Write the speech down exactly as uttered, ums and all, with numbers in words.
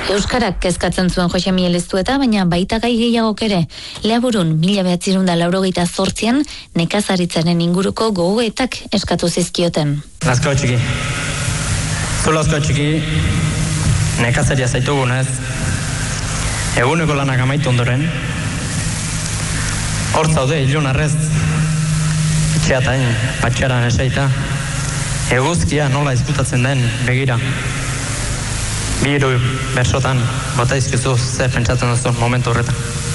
Euskarak kezkatzen zuen Jose Miguel Eztueta, baina baita gai gehiagok ere. Leaburun, mila behatzirun da laurogeita zortzian, nekazaritzaren inguruko gogoetak eskatu zizkioten. Lazko txiki. Zu lazko txiki, nekazaria zaitugunez, eguneko lanak amaitu ondoren, hor zaude, ilun arrez, itxeatain, patxaran esaita, eguzkia nola izkutatzen den begira. Bi hiru bersotan, bota izkizu zer pentsatzen duzu momentu horretan.